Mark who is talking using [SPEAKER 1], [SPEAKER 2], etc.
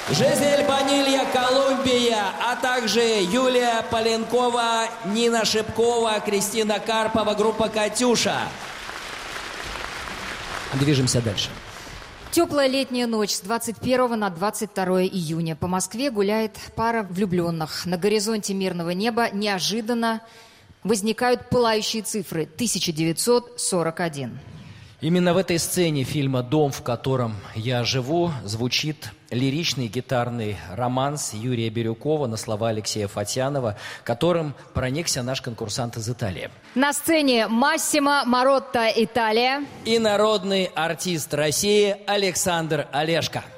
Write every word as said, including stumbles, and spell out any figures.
[SPEAKER 1] Жизель Банилья, Колумбия, а также Юлия Поленкова, Нина Шипкова, Кристина Карпова, группа «Катюша». Движемся дальше.
[SPEAKER 2] Теплая летняя ночь с двадцать первого на двадцать второе июня. По Москве гуляет пара влюбленных. На горизонте мирного неба неожиданно возникают пылающие цифры. тысяча девятьсот сорок один.
[SPEAKER 1] Именно в этой сцене фильма «Дом, в котором я живу» звучит лиричный гитарный романс Юрия Бирюкова на слова Алексея Фатьянова, которым проникся наш конкурсант из Италии.
[SPEAKER 2] На сцене Массимо Маротта, Италия.
[SPEAKER 1] И народный артист России Александр Олешко.